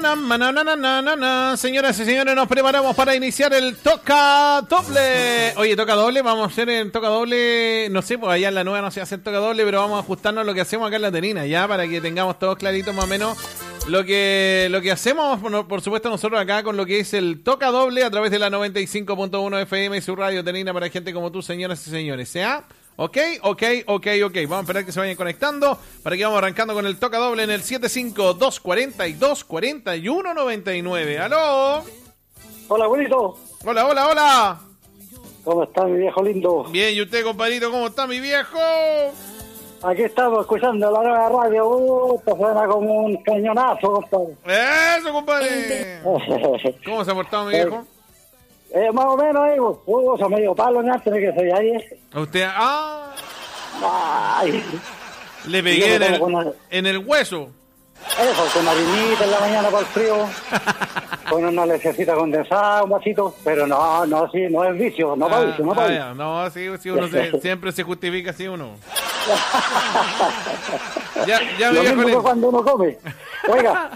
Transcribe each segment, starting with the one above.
Señoras y señores, nos preparamos para iniciar el Toca Doble. Oye, Toca Doble, vamos a hacer el Toca Doble, no sé, pues allá en la nueva no se hace el Toca Doble, pero vamos a ajustarnos a lo que hacemos acá en la Terina, ya, para que tengamos todos claritos más o menos lo que hacemos, por supuesto, nosotros acá con lo que es el Toca Doble a través de la 95.1 FM y su radio Terina para gente como tú, señoras y señores, ¿sea? Ok. Vamos a esperar que se vayan conectando para que vamos arrancando con el Toca Doble en el 752424199. ¡Aló! Hola, abuelito. Hola. ¿Cómo está mi viejo lindo? Bien, ¿y usted, compadrito, cómo está, mi viejo? Aquí estamos escuchando la nueva radio. Esto suena como un cañonazo, compadre. ¡Eso, compadre! ¿Cómo se ha portado, mi viejo? Más o menos, se medio palo antes de que soy ahí. ¿A usted? Ay. Le pegué en el hueso. Eso, con harinita en la mañana para el frío. Con una lechecita condensada, un vasito. Pero no es vicio, no para vicio, sí, uno siempre se justifica así uno. ya lo mismo que cuando uno come. Oiga,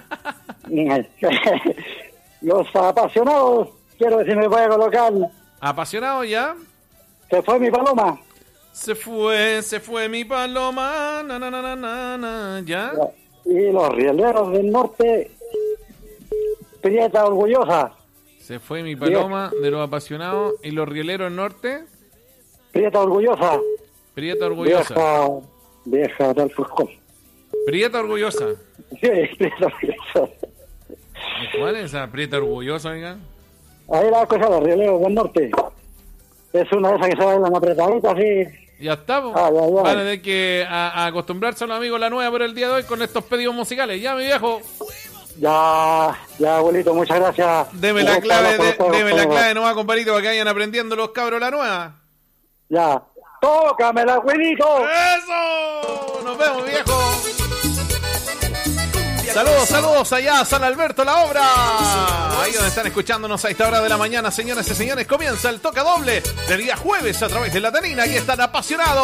los apasionados, quiero decir, me voy a colocar. ¿Apasionado ya? Se fue mi paloma. Se fue mi paloma. ¿Ya? Y los rieleros del norte, Prieta Orgullosa. Se fue mi paloma de los apasionados. ¿Y los rieleros del norte? Prieta Orgullosa. Vieja del Fuscón. Prieta Orgullosa. Sí, Prieta Orgullosa. ¿Cuál es esa Prieta Orgullosa, oigan? Ahí la cosa de los rieleros del norte. Es una de esas que se bailan apretaditas así. Ya estamos. Van a tener que acostumbrarse a los amigos la nueva por el día de hoy con estos pedidos musicales. Ya, mi viejo. Ya, abuelito, muchas gracias. Deme la clave, nomás, compadrito, para que vayan aprendiendo los cabros la nueva. Ya. ¡Tócamela, abuelito! ¡Eso! ¡Nos vemos, viejo! Saludos allá a San Alberto, la obra. Ahí donde están escuchándonos a esta hora de la mañana, señoras y señores, comienza el Toca Doble del día jueves a través de la Terina. Aquí están apasionados.